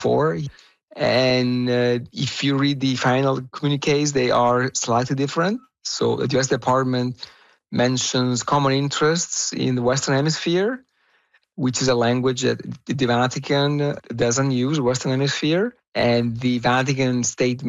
4. And if you read the final communiques, they are slightly different. So the US Department mentions common interests in the Western Hemisphere, which is a language that the Vatican doesn't use, Western Hemisphere. And the Vatican statement